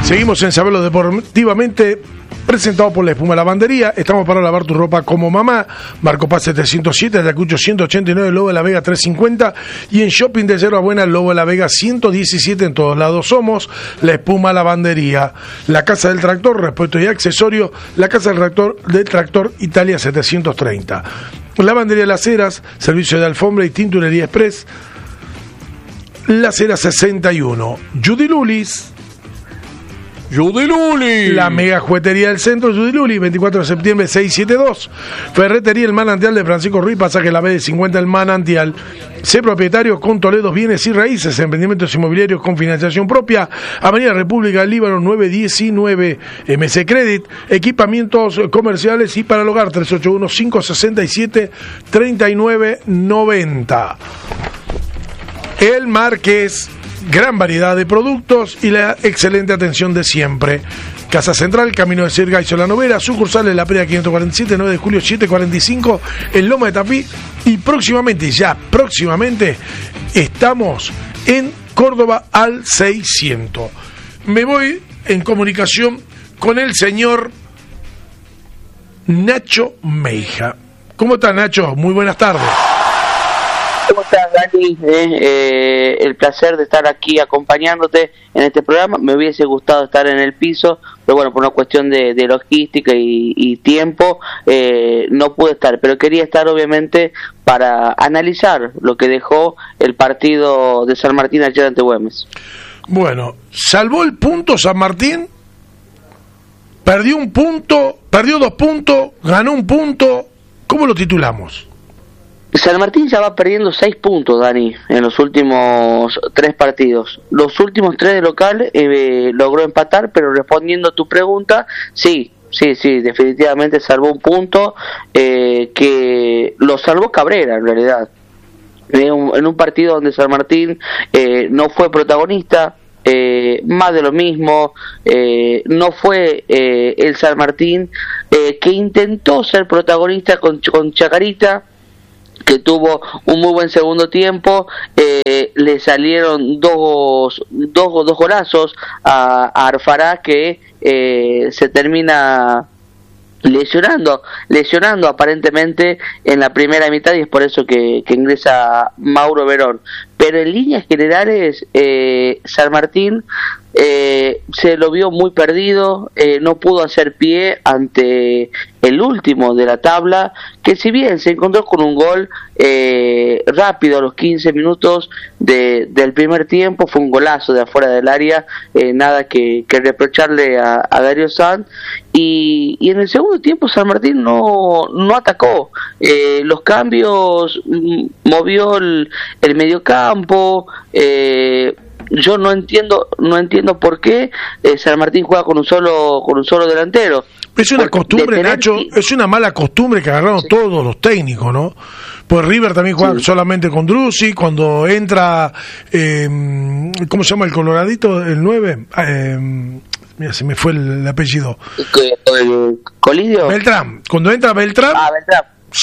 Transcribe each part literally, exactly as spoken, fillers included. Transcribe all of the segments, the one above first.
Seguimos en Saberlo Deportivamente, presentado por La Espuma Lavandería. Estamos para lavar tu ropa como mamá. Marco Paz setecientos siete, Ayacucho ciento ochenta y nueve, Lobo de la Vega trescientos cincuenta. Y en Shopping de Yerba Buena, Lobo de la Vega ciento diecisiete. En todos lados somos La Espuma Lavandería. La Casa del Tractor, repuesto y accesorio. La Casa del Tractor, del Tractor Italia setecientos treinta. Lavandería Las Heras, servicio de alfombra y tinturería express. Las Heras sesenta y uno. Judy Lulis. Judy Luli. La mega juguetería del centro, Judy Luli, veinticuatro de septiembre seiscientos setenta y dos. Ferretería El Manantial de Francisco Ruiz, pasaje la B de cincuenta El Manantial. Sé propietario con Toledo Bienes y Raíces, emprendimientos inmobiliarios con financiación propia. Avenida República del Líbano nueve diecinueve. M C Credit, equipamientos comerciales y para el hogar, tres ocho uno, cinco seis siete, tres nueve nueve cero. El Marqués, gran variedad de productos y la excelente atención de siempre. Casa Central, Camino de Cerga y Solanovera, sucursal en la Preda quinientos cuarenta y siete, nueve de julio setecientos cuarenta y cinco, en Loma de Tapí. Y próximamente, ya próximamente, estamos en Córdoba al seiscientos. Me voy en comunicación con el señor Nacho Meija. ¿Cómo está, Nacho? Muy buenas tardes. ¿Cómo estás, Dani? Eh, eh, el placer de estar aquí acompañándote en este programa. Me hubiese gustado estar en el piso, pero bueno, por una cuestión de, de logística y, y tiempo, eh, no pude estar. Pero quería estar, obviamente, para analizar lo que dejó el partido de San Martín ayer ante Güemes. Bueno, salvó el punto San Martín, perdió un punto, perdió dos puntos, ganó un punto. ¿Cómo lo titulamos? San Martín ya va perdiendo seis puntos, Dani, en los últimos tres partidos. Los últimos tres de local eh, logró empatar, pero respondiendo a tu pregunta, sí, sí, sí, definitivamente salvó un punto eh, que lo salvó Cabrera, en realidad. En un, en un partido donde San Martín eh, no fue protagonista, eh, más de lo mismo, eh, no fue eh, el San Martín eh, que intentó ser protagonista con, con Chacarita, que tuvo un muy buen segundo tiempo. Eh, le salieron dos dos, dos golazos a, a Arfará, que eh, se termina lesionando lesionando aparentemente en la primera mitad, y es por eso que, que ingresa Mauro Verón. Pero en líneas generales, eh, San Martín eh, se lo vio muy perdido, eh, no pudo hacer pie ante el último de la tabla, que si bien se encontró con un gol eh, rápido a los quince minutos de, del primer tiempo, fue un golazo de afuera del área, eh, nada que, que reprocharle a, a Darío Sanz, y, y en el segundo tiempo San Martín no, no atacó, eh, los cambios, m- movió el, el mediocampo. eh, Yo no entiendo, no entiendo por qué eh, San Martín juega con un solo, con un solo delantero. Es una Porque costumbre, tener... Nacho, es una mala costumbre que agarraron sí. todos los técnicos, ¿no? Pues River también juega sí. solamente con Drussi, cuando entra, eh, ¿cómo se llama el coloradito? El nueve, eh, mira, se me fue el, el apellido. ¿El Colidio? Beltrán, cuando entra Beltrán, ah, Beltrán.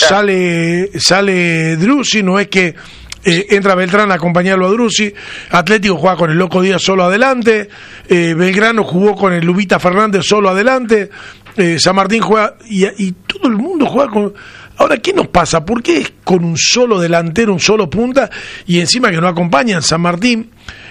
sale, sale Drussi, no es que Eh, entra Beltrán a acompañarlo a Drussi. Atlético juega con el Loco Díaz solo adelante, eh, Belgrano jugó con el Lubita Fernández solo adelante, eh, San Martín juega y, y todo el mundo juega con... Ahora, ¿qué nos pasa? ¿Por qué es con un solo delantero, un solo punta, y encima que no acompañan San Martín?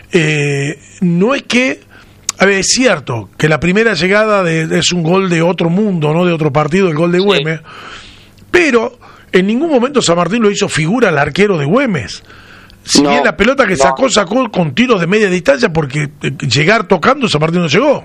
Eh, no es que... A ver, es cierto que la primera llegada de, es un gol de otro mundo, no de otro partido, el gol de Güemes, sí. pero... En ningún momento San Martín lo hizo figura al arquero de Güemes. Si no, bien la pelota que sacó, no. sacó con tiros de media distancia, porque llegar tocando San Martín no llegó.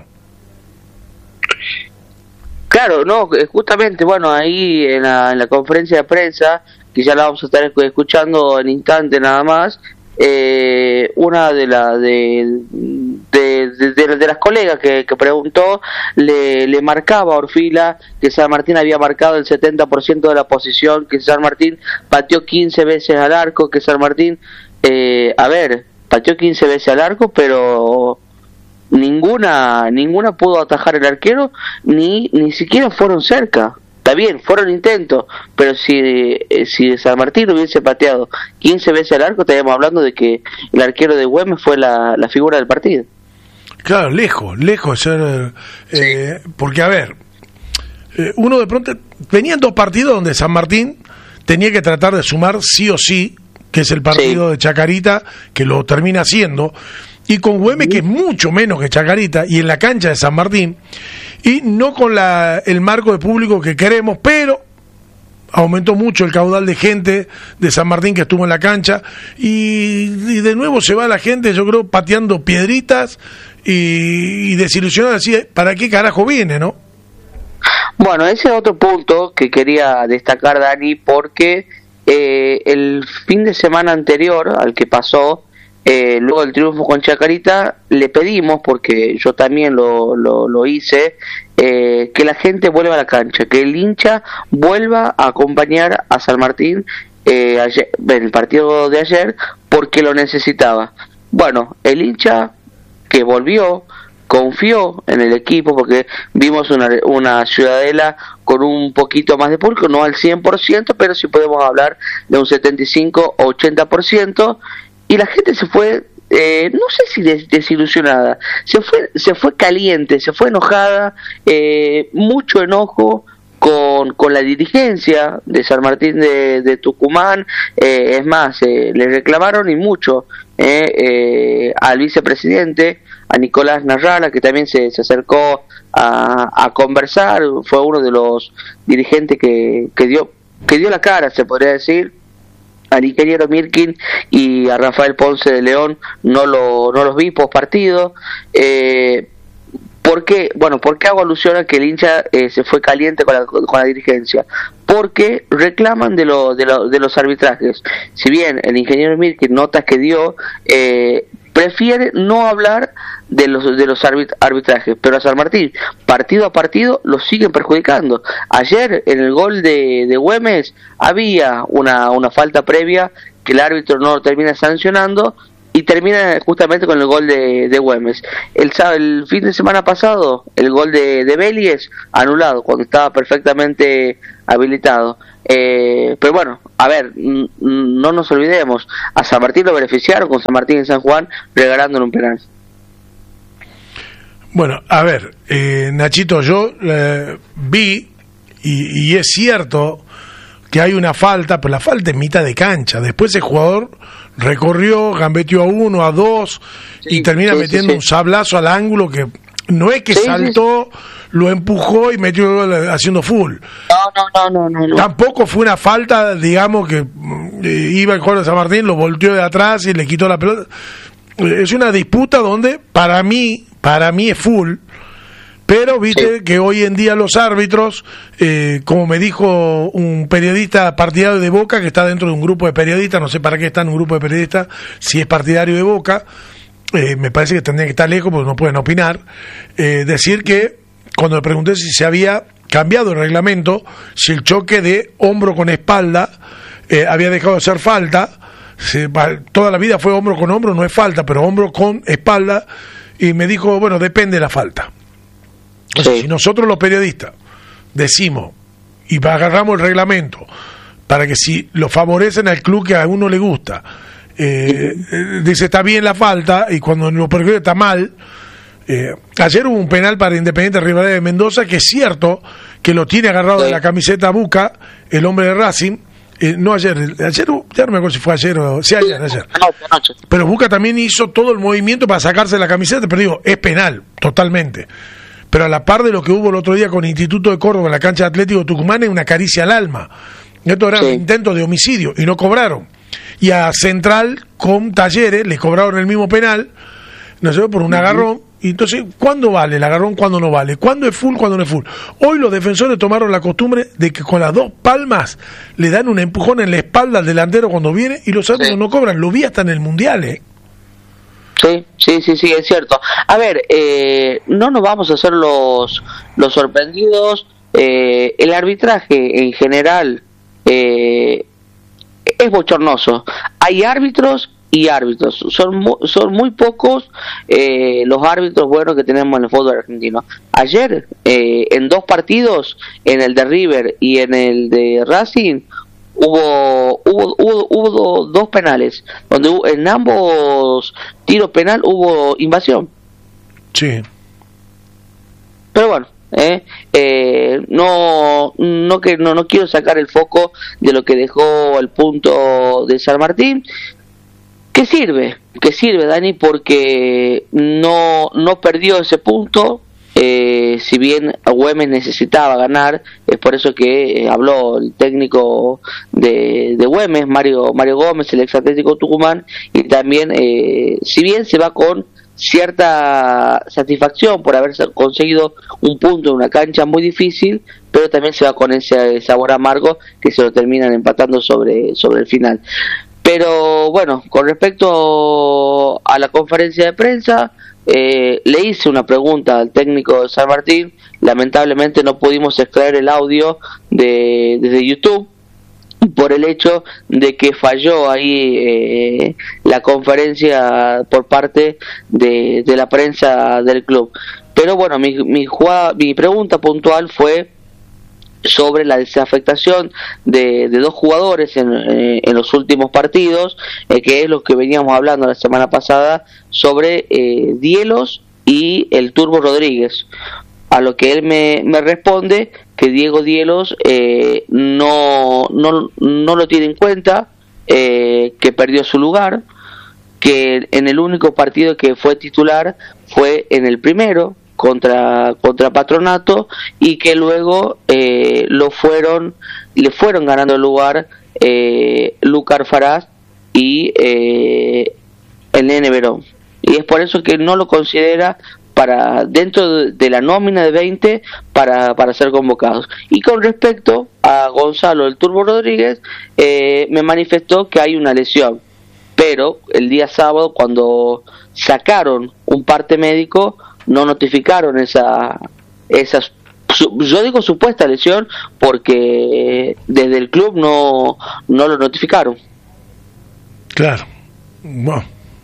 Claro, no, justamente, bueno, ahí en la, en la conferencia de prensa, que ya la vamos a estar escuchando en instante nada más, eh, una de, la, de, de, de, de, de las colegas que, que preguntó le, le marcaba a Orfila que San Martín había marcado el setenta por ciento de la posición, que San Martín pateó quince veces al arco, que San Martín, eh, a ver, pateó quince veces al arco, pero ninguna ninguna pudo atajar el arquero, ni ni siquiera fueron cerca. Está bien, fueron intentos, pero si eh, si San Martín hubiese pateado quince veces al arco, estaríamos hablando de que el arquero de Güemes fue la, la figura del partido. Claro, lejos, lejos de ser... Eh, sí. Porque, a ver, eh, uno de pronto... Venían dos partidos donde San Martín tenía que tratar de sumar sí o sí, que es el partido sí. de Chacarita, que lo termina haciendo, y con Güemes, que es mucho menos que Chacarita, y en la cancha de San Martín, y no con la, el marco de público que queremos, pero aumentó mucho el caudal de gente de San Martín que estuvo en la cancha, y, y de nuevo se va la gente, yo creo, pateando piedritas y, y desilusionada, así, ¿para qué carajo viene, no? Bueno, ese es otro punto que quería destacar, Dani, porque eh, el fin de semana anterior al que pasó, Eh, luego del triunfo con Chacarita, le pedimos, porque yo también lo, lo, lo hice, eh, que la gente vuelva a la cancha, que el hincha vuelva a acompañar a San Martín eh, ayer, en el partido de ayer, porque lo necesitaba. Bueno, el hincha que volvió, confió en el equipo, porque vimos una, una Ciudadela con un poquito más de público, no al cien por ciento, pero sí podemos hablar de un setenta y cinco o ochenta por ciento, y la gente se fue, eh, no sé si des- desilusionada, se fue se fue caliente, se fue enojada, eh, mucho enojo con, con la dirigencia de San Martín de, de Tucumán, eh, es más, eh, le reclamaron y mucho eh, eh, al vicepresidente, a Nicolás Narrala, que también se, se acercó a, a conversar, fue uno de los dirigentes que, que dio que dio la cara, se podría decir, al ingeniero Mirkin y a Rafael Ponce de León. No lo no los vi post partido. Eh, ¿Por qué? Bueno, ¿por qué hago alusión a que el hincha eh, se fue caliente con la, con la dirigencia? Porque reclaman de, lo, de, lo, de los arbitrajes. Si bien el ingeniero Mirkin, notas que dio, eh, prefiere no hablar de los de los arbit- arbitrajes, pero a San Martín, partido a partido, lo siguen perjudicando. Ayer, en el gol de, de Güemes, había una, una falta previa que el árbitro no termina sancionando, y termina justamente con el gol de, de Güemes. El, el fin de semana pasado, el gol de, de Vélez, anulado, cuando estaba perfectamente habilitado. Eh, pero bueno, a ver, n- no nos olvidemos, a San Martín lo beneficiaron con San Martín y San Juan regalándole un penal. Bueno, a ver, eh, Nachito, yo eh, vi, y, y es cierto que hay una falta, pero la falta es mitad de cancha. Después el jugador recorrió, gambeteó a uno, a dos, sí, y termina sí, metiendo sí, sí. un sablazo al ángulo que no es que sí, saltó, sí. lo empujó y metió haciendo full. No, no, no, no, no. Tampoco fue una falta, digamos, que eh, iba el jugador de San Martín, lo volteó de atrás y le quitó la pelota. Es una disputa donde, para mí, para mí es full, pero viste sí. que hoy en día los árbitros, eh, como me dijo un periodista partidario de Boca, que está dentro de un grupo de periodistas, no sé para qué está en un grupo de periodistas, si es partidario de Boca, eh, me parece que tendría que estar lejos porque no pueden opinar, eh, decir que cuando le pregunté si se había cambiado el reglamento, si el choque de hombro con espalda eh, había dejado de ser falta, se, toda la vida fue hombro con hombro, no es falta, pero hombro con espalda, y me dijo, bueno, depende de la falta. O sea, sí. si nosotros los periodistas decimos y agarramos el reglamento para que si lo favorecen al club que a uno le gusta, eh, eh, dice está bien la falta, y cuando lo perjudica está mal. Eh, ayer hubo un penal para Independiente Rivadavia de Mendoza, que es cierto que lo tiene agarrado sí. de la camiseta Buca, el hombre de Racing. Eh, no ayer, ayer, ya no me acuerdo si fue ayer o sí, ayer, ayer. Anoche, anoche. Pero Buca también hizo todo el movimiento para sacarse la camiseta, pero digo, es penal, totalmente. Pero a la par de lo que hubo el otro día con Instituto de Córdoba en la cancha de Atlético Tucumán, es una caricia al alma. Esto era sí. un intento de homicidio y no cobraron. Y a Central con Talleres le cobraron el mismo penal, no sé, por un uh-huh. agarrón. Y entonces, ¿cuándo vale el agarrón? ¿Cuándo no vale? ¿Cuándo es full? ¿Cuándo no es full? Hoy los defensores tomaron la costumbre de que con las dos palmas le dan un empujón en la espalda al delantero cuando viene, y los árbitros sí. no cobran. Lo vi hasta en el Mundial, ¿eh? Sí, sí, sí, sí, es cierto. A ver, eh, no nos vamos a hacer los, los sorprendidos. Eh, el arbitraje en general eh, es bochornoso. Hay árbitros y árbitros, son mu- son muy pocos eh, los árbitros buenos que tenemos en el fútbol argentino. Ayer eh, en dos partidos, en el de River y en el de Racing, hubo hubo hubo, hubo dos penales donde hubo, en ambos tiros penal hubo invasión. Sí. Pero bueno, eh, eh, no, no, que, no, no quiero sacar el foco de lo que dejó el punto de San Martín. ¿Qué sirve? ¿Qué sirve, Dani? Porque no, no perdió ese punto. Eh, si bien Güemes necesitaba ganar, es por eso que eh, habló el técnico de, de Güemes, Mario, Mario Gómez, el ex Atlético Tucumán, y también, eh, si bien se va con cierta satisfacción por haber conseguido un punto en una cancha muy difícil, pero también se va con ese sabor amargo que se lo terminan empatando sobre, sobre el final. Pero bueno, con respecto a la conferencia de prensa, eh, le hice una pregunta al técnico de San Martín. Lamentablemente no pudimos extraer el audio de, desde YouTube por el hecho de que falló ahí eh, la conferencia por parte de, de la prensa del club. Pero bueno, mi, mi, jugada, mi pregunta puntual fue sobre la desafectación de, de dos jugadores en, eh, en los últimos partidos, eh, que es lo que veníamos hablando la semana pasada sobre eh, Dielos y el Turbo Rodríguez. A lo que él me, me responde que Diego Dielos eh, no, no, no lo tiene en cuenta, eh, que perdió su lugar, que en el único partido que fue titular fue en el primero, contra contra Patronato, y que luego eh, lo fueron le fueron ganando el lugar eh, Lucar Faraz y eh, el Nene Verón, y es por eso que no lo considera para dentro de, de la nómina de veinte para, para ser convocados. Y con respecto a Gonzalo el Turbo Rodríguez, eh, me manifestó que hay una lesión, pero el día sábado, cuando sacaron un parte médico, no notificaron esa, esas, yo digo supuesta lesión, porque desde el club no, no lo notificaron. Claro. Bueno.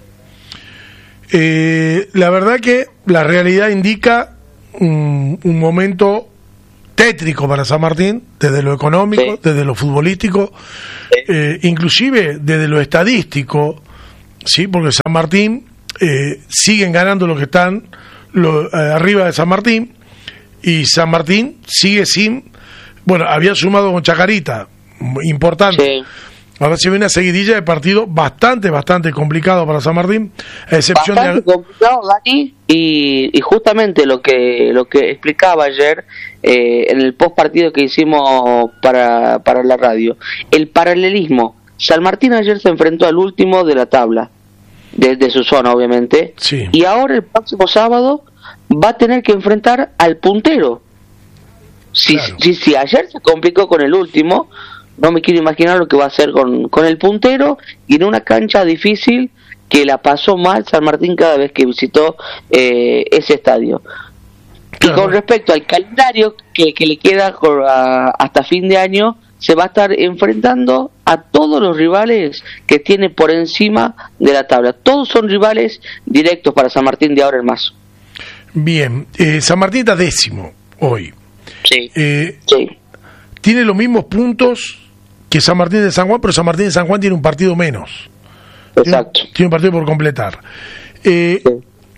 Eh, la verdad que la realidad indica un, un momento tétrico para San Martín, desde lo económico, sí, desde lo futbolístico, sí, eh, inclusive desde lo estadístico, sí, porque San Martín eh, siguen ganando los que están Lo, eh, arriba de San Martín, y San Martín sigue sin, bueno, había sumado con Chacarita, importante, sí. Ahora se ve una seguidilla de partidos bastante, bastante complicado para San Martín, a excepción bastante de... complicado, Dani, y, y justamente lo que lo que explicaba ayer eh, en el post partido que hicimos para, para la radio, el paralelismo. San Martín ayer se enfrentó al último de la tabla, desde su zona obviamente, sí, y ahora el próximo sábado va a tener que enfrentar al puntero. Si, claro. si, si ayer se complicó con el último, no me quiero imaginar lo que va a hacer con, con el puntero, y en una cancha difícil que la pasó mal San Martín cada vez que visitó eh, ese estadio. Claro. Y con respecto al calendario que, que le queda a, hasta fin de año, se va a estar enfrentando a todos los rivales que tiene por encima de la tabla. Todos son rivales directos para San Martín de ahora en más. Bien, eh, San Martín está décimo hoy. Sí, eh, sí. Tiene los mismos puntos que San Martín de San Juan, pero San Martín de San Juan tiene un partido menos. Exacto. Tiene, tiene un partido por completar. Eh, sí.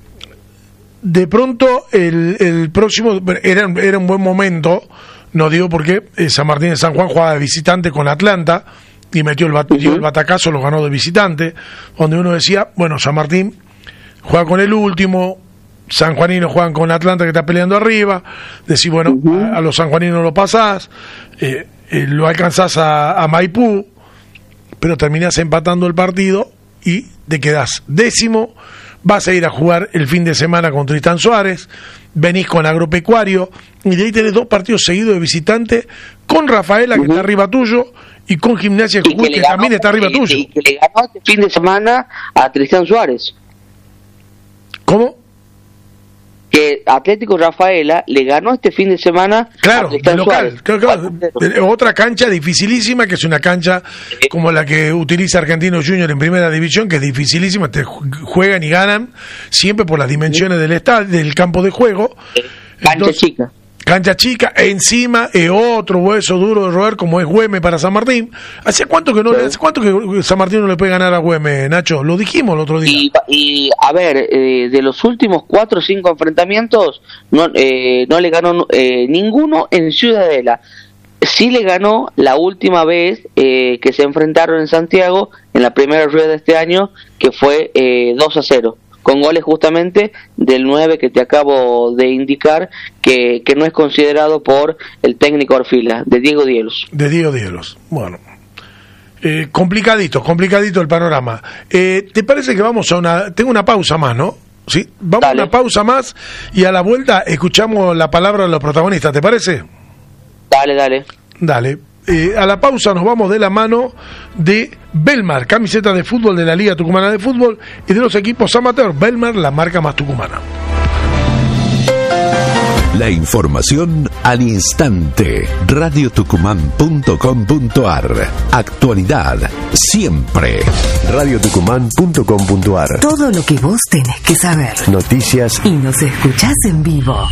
De pronto, el, el próximo, era, era un buen momento, no digo porque eh, San Martín de San Juan jugaba de visitante con Atlanta y metió el, bat, uh-huh. el batacazo, lo ganó de visitante, donde uno decía, bueno, San Martín juega con el último, sanjuaninos juegan con Atlanta que está peleando arriba, decís, bueno, uh-huh. a, a los sanjuaninos lo pasás, eh, eh, lo alcanzás a, a Maipú, pero terminás empatando el partido y te quedás décimo. Vas a ir a jugar el fin de semana con Tristán Suárez, venís con Agropecuario, y de ahí tenés dos partidos seguidos de visitante, con Rafaela, que uh-huh. está arriba tuyo, y con Gimnasia de Jujuy, que, que ganó, también está arriba y, tuyo. Y que le ganó este fin de semana a Tristán Suárez. ¿Cómo? Que Atlético Rafaela le ganó este fin de semana claro, a Tristán local, Suárez. Claro, claro. Otra cancha dificilísima, que es una cancha sí. como la que utiliza Argentinos Juniors en primera división, que es dificilísima, te juegan y ganan siempre por las dimensiones sí. del estadio, del campo de juego. Sí. Cancha Entonces, chica. cancha chica, encima es otro hueso duro de roer como es Güemes para San Martín. ¿Hace cuánto que no Sí. le, hace cuánto que San Martín no le puede ganar a Güemes, Nacho? Lo dijimos el otro día. Y, y a ver, eh, de los últimos cuatro o cinco enfrentamientos, no, eh, no le ganó eh, ninguno en Ciudadela. Sí le ganó la última vez eh, que se enfrentaron en Santiago, en la primera rueda de este año, que fue eh, dos a cero, con goles justamente del nueve que te acabo de indicar, que, que no es considerado por el técnico Orfila, de Diego Dielos. De Diego Dielos. Bueno. Eh, complicadito, complicadito el panorama. Eh, ¿Te parece que vamos a una... Tengo una pausa más, ¿no? Sí, vamos Dale. a una pausa más y a la vuelta escuchamos la palabra de los protagonistas, ¿te parece? Dale, dale. Dale. Eh, a la pausa nos vamos de la mano de Belmar, camiseta de fútbol de la Liga Tucumana de Fútbol y de los equipos amateur. Belmar, la marca más tucumana. La información al instante. radio tucumán punto com punto ar. Actualidad siempre. radio tucumán punto com punto ar. Todo lo que vos tenés que saber. Noticias. Y nos escuchás en vivo.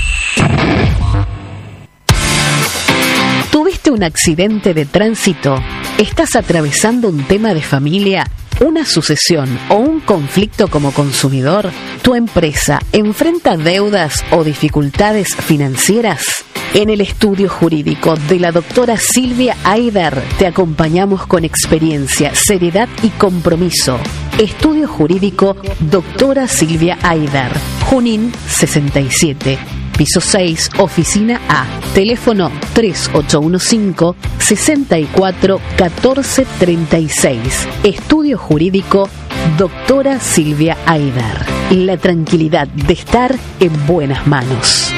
¿Tuviste un accidente de tránsito? ¿Estás atravesando un tema de familia? ¿Una sucesión o un conflicto como consumidor? ¿Tu empresa enfrenta deudas o dificultades financieras? En el estudio jurídico de la doctora Silvia Aider te acompañamos con experiencia, seriedad y compromiso. Estudio jurídico doctora Silvia Aider, Junín sesenta y siete. Piso seis, oficina A. Teléfono tres ocho uno cinco, seis cuatro, uno cuatro tres seis. Estudio jurídico doctora Silvia Aider. La tranquilidad de estar en buenas manos.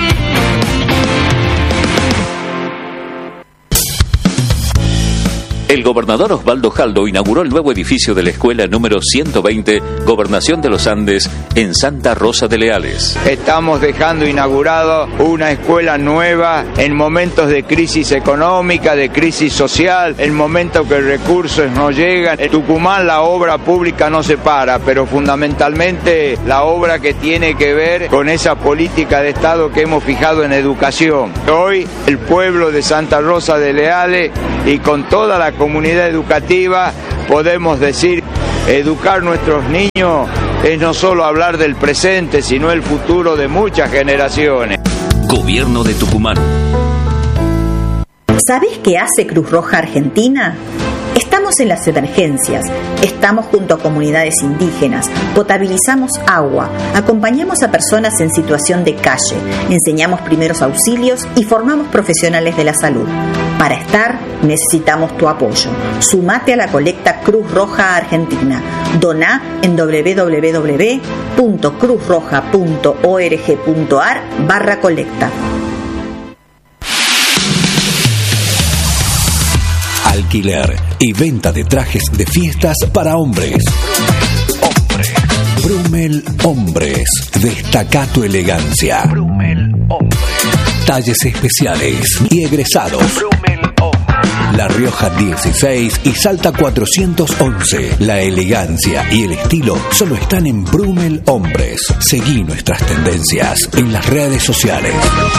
El gobernador Osvaldo Jaldo inauguró el nuevo edificio de la escuela número ciento veinte, Gobernación de los Andes, en Santa Rosa de Leales. Estamos dejando inaugurado una escuela nueva en momentos de crisis económica, de crisis social, en momentos que recursos no llegan. En Tucumán la obra pública no se para, pero fundamentalmente la obra que tiene que ver con esa política de Estado que hemos fijado en educación. Hoy el pueblo de Santa Rosa de Leales y con toda la comunidad educativa podemos decir, educar nuestros niños es no solo hablar del presente, sino el futuro de muchas generaciones. Gobierno de Tucumán. ¿Sabés qué hace Cruz Roja Argentina? Estamos en las emergencias, estamos junto a comunidades indígenas, potabilizamos agua, acompañamos a personas en situación de calle, enseñamos primeros auxilios y formamos profesionales de la salud. Para estar, necesitamos tu apoyo. Sumate a la colecta Cruz Roja Argentina. Doná en doble u doble u doble u punto cruz roja punto org punto ar barra colecta. Alquiler y venta de trajes de fiestas para hombres. Brumel Hombres. Destaca tu elegancia. Brumel Hombres. Talles especiales y egresados. Brumel Hombres. La Rioja dieciséis y Salta cuatrocientos once. La elegancia y el estilo solo están en Brumel Hombres. Seguí nuestras tendencias en las redes sociales.